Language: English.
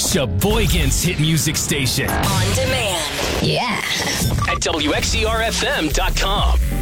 Sheboygan's hit music station. On demand. Yeah. At WXERFM.com.